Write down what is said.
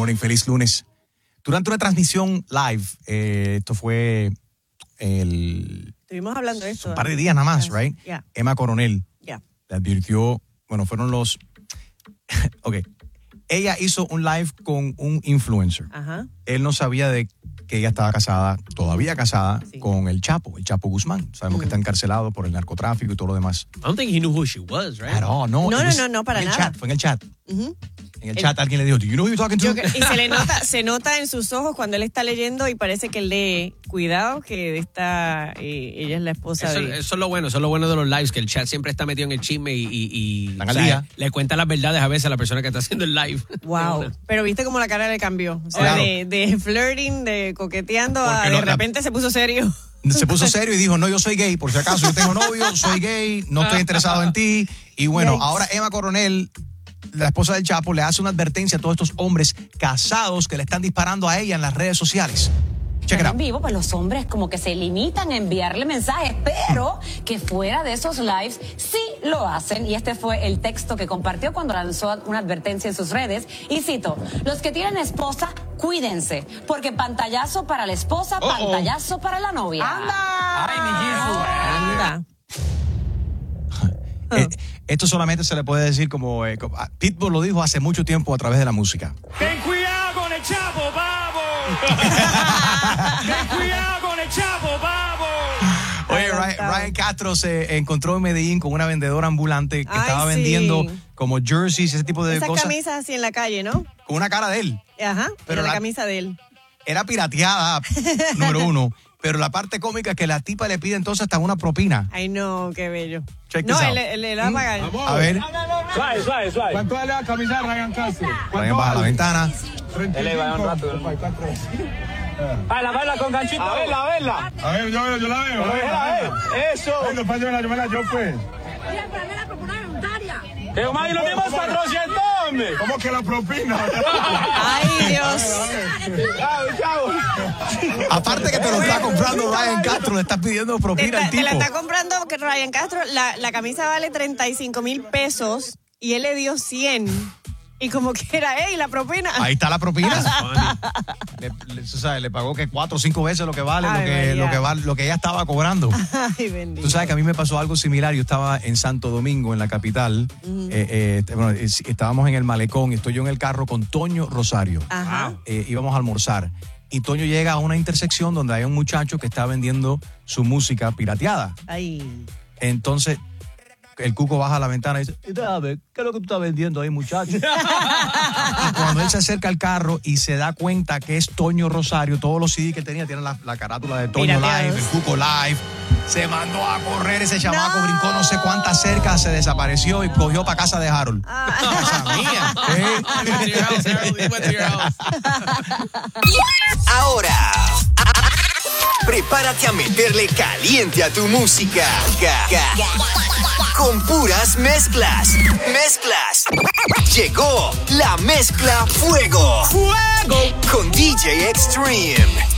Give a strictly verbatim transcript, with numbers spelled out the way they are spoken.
morning, feliz lunes. Durante una transmisión live, eh, esto fue el... Estuvimos hablando de esto. Un par de días nada más, uh, right? Yeah. Emma Coronel Yeah. le advirtió, bueno, fueron los... ok. Ella hizo un live con un influencer. Ajá. Él no sabía de que ella estaba casada, todavía casada, Sí. con el Chapo, el Chapo Guzmán. Sabemos mm. que está encarcelado por el narcotráfico y todo lo demás. I don't think he knew who she was, right? At all, no. No, It no, was no, no, para en el nada. Chat, fue en el chat. Uh-huh. En el, El- chat alguien le dijo, do you know who you're talking to? Yo cre- y se le nota, se nota en sus ojos cuando él está leyendo y parece que él lee, cuidado, que está, eh, ella es la esposa Eso, de... eso es lo bueno, eso es lo bueno de los lives, que el chat siempre está metido en el chisme y, y, y Están al día. le cuenta las verdades a veces a la persona que está haciendo el live. Wow, pero viste cómo la cara le cambió, o sea, Claro. de, de flirting, de coqueteando, a Porque de no- la- repente se puso serio. Se puso serio y dijo, no, yo soy gay, por si acaso, yo tengo novio, soy gay, no estoy interesado en ti. Y bueno, Yikes. ahora Emma Coronel, la esposa del Chapo, le hace una advertencia a todos estos hombres casados que le están disparando a ella en las redes sociales. Check it En out. vivo, pues los hombres como que se limitan a enviarle mensajes, pero que fuera de esos lives sí lo hacen. Y este fue el texto que compartió cuando lanzó una advertencia en sus redes. Y cito, los que tienen esposa, cuídense, porque pantallazo para la esposa, Uh-oh. pantallazo para la novia. Anda. Eh, esto solamente se le puede decir como, eh, como- ah, Pitbull lo dijo hace mucho tiempo a través de la música. Ten cuidado con el Chapo, vamos. Ten cuidado con el Chapo, vamos. Oye, Ryan, Ryan Castro se encontró en Medellín con una vendedora ambulante que Ay, estaba sí. vendiendo como jerseys, ese tipo de Esas cosas, camisas así en la calle, ¿no? con una cara de él. Ajá, Pero pero la, la- camisa de él. Era pirateada, número uno. Pero la parte cómica es que la tipa le pide entonces hasta una propina. Ay, no, qué bello. Check No, this él, out. él, él la va a pagar. A ver, Suave, suave, suave. ¿Cuánto vale la camisa de Ryan Castro? Ryan baja la ventana. Él le va a dar un rato. Baila, baila con ganchito. A verla, a verla. A ver, yo, yo la veo. A verla, a ver. Eso. Ay, no, yo me la, yo me la, yo pues. Que más y lo dimos cuatrocientos, hombre. ¿Cómo que la propina? Ay, Dios. Chao, chao. Aparte que te lo está comprando Ryan Castro, le estás pidiendo Te, propina está- al te tipo. la está comprando que Ryan Castro. La, la camisa vale treinta y cinco mil pesos y él le dio cien. Y como que era, ey, la propina. Ahí está la propina. le, le, tú sabes, le pagó que cuatro o cinco veces lo que vale, Ay, lo que, María. lo que vale, lo que ella estaba cobrando. Ay, bendito. Tú sabes que a mí me pasó algo similar. Yo estaba en Santo Domingo, en la capital. eh, eh, bueno, es- estábamos en el malecón y estoy yo en el carro con Toño Rosario. Ajá. Eh, íbamos a almorzar. Y Toño llega a una intersección donde hay un muchacho que está vendiendo su música pirateada. Ay. Entonces, el cuco baja la ventana y dice, "Dame, ¿qué es lo que tú estás vendiendo ahí, muchacho?" Y cuando él se acerca al carro y se da cuenta que es Toño Rosario, todos los C D que tenía tienen la, la carátula de Toño Pirateados. Live, el cuco Live. Se mandó a correr ese chamaco, No. brincó no sé cuántas cercas, se desapareció y cogió para casa de Harold. Casa mía. He went to your house, Harold. He went to your house. Ahora, prepárate a meterle caliente a tu música. Ga- ga- Con puras mezclas. Mezclas. Llegó la mezcla Fuego. Fuego. Con D J Extreme.